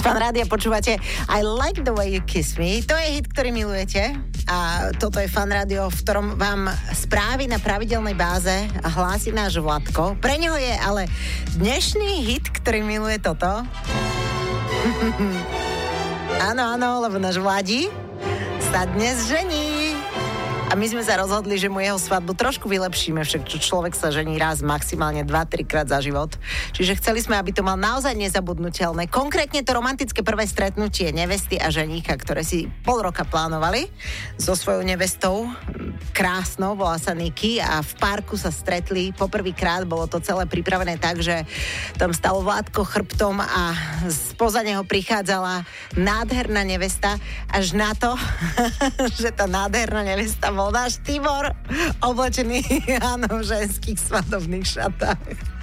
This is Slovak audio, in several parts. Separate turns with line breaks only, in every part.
Fan rádia, počúvate I Like the Way You Kiss Me. To je hit, ktorý milujete. A toto je Fan rádio, v ktorom vám správy na pravidelnej báze hlási náš Vladko. Pre neho je ale dnešný hit, ktorý miluje toto. Áno, lebo náš Vladi sa dnes žení. A my sme sa rozhodli, že mu jeho svadbu trošku vylepšíme, však človek sa žení raz, maximálne 2-3 krát za život. Čiže chceli sme, aby to mal naozaj nezabudnutelné. Konkrétne to romantické prvé stretnutie nevesty a ženícha, ktoré si pol roka plánovali so svojou nevestou, krásnou, volá sa Niky, a v parku sa stretli poprvýkrát. Bolo to celé pripravené tak, že tam stalo Vládko chrbtom a spoza neho prichádzala nádherná nevesta, až na to, že tá nádherná nevesta bol náš Tibor, oblečený v ženských svadobných šatách.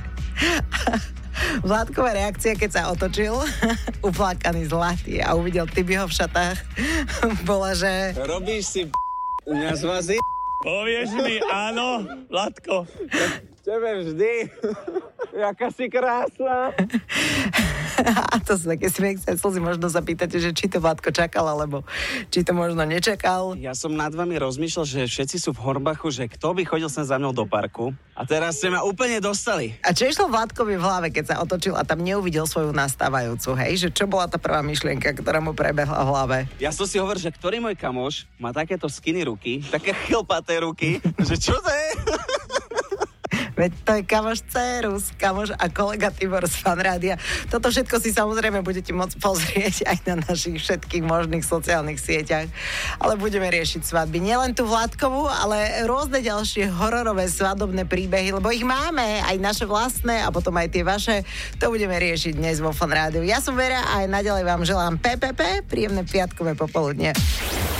Vládková reakcia, keď sa otočil, uplákaný zlatý, a uvidel Tibiho v šatách, bola, že...
Robíš si mňa z vás
Povieš mi áno, Vládko.
Tebe vždy. Jaká si krásna.
A to sú také smiechce slzy, možno sa pýtate, že či to Vládko čakal, alebo či to možno nečakal.
Ja som nad vami rozmýšľal, že všetci sú v Hornbachu, že kto by chodil sem za mnou do parku. A teraz ste ma úplne dostali.
A čo išlo Vládkovi v hlave, keď sa otočil a tam neuvidel svoju nastávajúcu, hej? Že čo bola tá prvá myšlienka, ktorá mu prebehla v hlave?
Ja som si hovoril, že ktorý môj kamoš má takéto skinny ruky, také chlpaté ruky, že čo to je?
Veď to je kamoš Cérus, kamoš a kolega Tibor z Fan rádia. Toto všetko si samozrejme budete môcť pozrieť aj na našich všetkých možných sociálnych sieťach. Ale budeme riešiť svadby. Nielen tú Vládkovú, ale rôzne ďalšie hororové svadobné príbehy, lebo ich máme, aj naše vlastné a potom aj tie vaše. To budeme riešiť dnes vo Fan rádiu. Ja som Vera a aj naďalej vám želám PPP, príjemné piatkové popoludne.